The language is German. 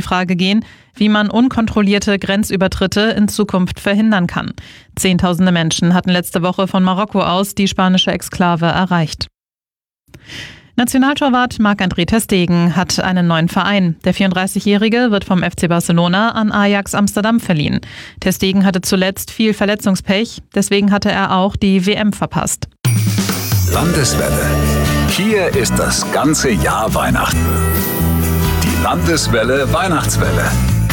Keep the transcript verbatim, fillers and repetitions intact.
Frage gehen, wie man unkontrollierte Grenzübertritte in Zukunft verhindern kann. Zehntausende Menschen hatten letzte Woche von Marokko aus die spanische Exklave erreicht. Nationaltorwart Marc-André ter Stegen hat einen neuen Verein. Der vierunddreißigjährige wird vom F C Barcelona an Ajax Amsterdam verliehen. Ter Stegen hatte zuletzt viel Verletzungspech, deswegen hatte er auch die W M verpasst. Landeswelle. Hier ist das ganze Jahr Weihnachten. Die Landeswelle Weihnachtswelle.